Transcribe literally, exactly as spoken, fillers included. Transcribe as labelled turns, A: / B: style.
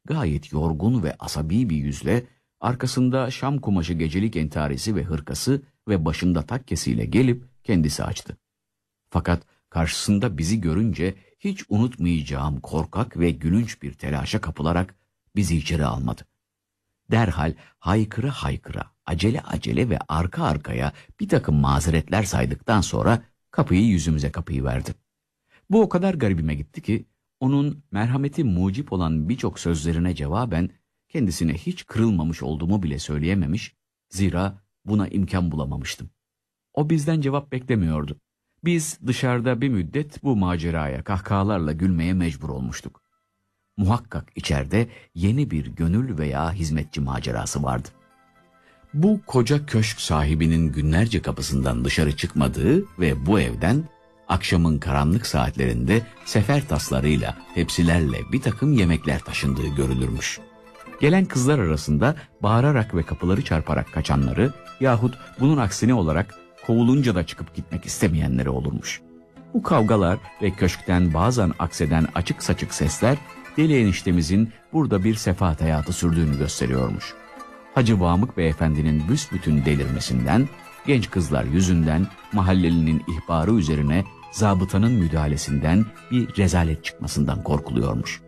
A: gayet yorgun ve asabi bir yüzle, arkasında şam kumaşı gecelik entarisi ve hırkası ve başında takkesiyle gelip kendisi açtı. Fakat karşısında bizi görünce hiç unutmayacağım korkak ve gülünç bir telaşa kapılarak bizi içeri almadı. Derhal haykıra haykıra, acele acele ve arka arkaya bir takım mazeretler saydıktan sonra kapıyı yüzümüze kapayıverdi. Bu o kadar garibime gitti ki, onun merhameti mucip olan birçok sözlerine cevaben kendisine hiç kırılmamış olduğumu bile söyleyememiş, zira buna imkan bulamamıştım. O bizden cevap beklemiyordu. Biz dışarıda bir müddet bu maceraya kahkahalarla gülmeye mecbur olmuştuk. Muhakkak içeride yeni bir gönül veya hizmetçi macerası vardı. Bu koca köşk sahibinin günlerce kapısından dışarı çıkmadığı ve bu evden akşamın karanlık saatlerinde sefer taslarıyla, tepsilerle bir takım yemekler taşındığı görülürmüş. Gelen kızlar arasında bağırarak ve kapıları çarparak kaçanları yahut bunun aksine olarak kovulunca da çıkıp gitmek istemeyenleri olurmuş. Bu kavgalar ve köşkten bazen akseden açık saçık sesler deli eniştemizin burada bir sefahat hayatı sürdüğünü gösteriyormuş. Hacı Vamık Beyefendi'nin büsbütün delirmesinden, genç kızlar yüzünden mahallelinin ihbarı üzerine zabıtanın müdahalesinden bir rezalet çıkmasından korkuluyormuş.